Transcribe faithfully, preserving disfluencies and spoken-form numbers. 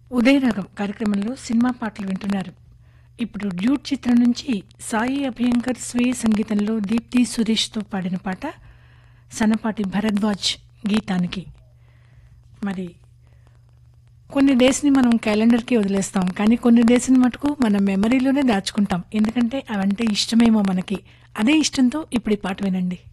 ఉదయరాగం కార్యక్రమంలో సినిమా పాటలు వింటున్నారు. ఇప్పుడు 'డ్యూట్' చిత్రం నుంచి సాయి అభయంకర్ స్వీయ సంగీతంలో దీప్తి సురేష్తో పాడిన పాట సన్నపాటి భరద్వాజ్ గీతానికి. మరి కొన్ని డేస్ని మనం క్యాలెండర్కి వదిలేస్తాం, కానీ కొన్ని డేస్ని మటుకు మన మెమరీలోనే దాచుకుంటాం. ఎందుకంటే అవంటే ఇష్టమేమో మనకి. అదే ఇష్టంతో ఇప్పుడు ఈ పాట వినండి.